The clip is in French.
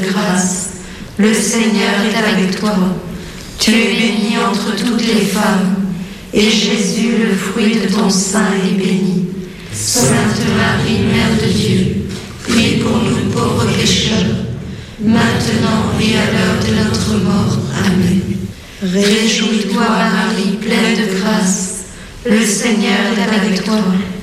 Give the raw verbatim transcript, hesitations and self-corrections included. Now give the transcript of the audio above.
grâce. Le Seigneur est avec toi. Tu es bénie entre toutes les femmes, et Jésus, le fruit de ton sein, est béni. Sainte Marie, Mère de Dieu, prie pour nous pauvres pécheurs, maintenant et à l'heure de notre mort. Amen. Réjouis-toi, Marie, pleine de grâce. Le Seigneur est avec toi.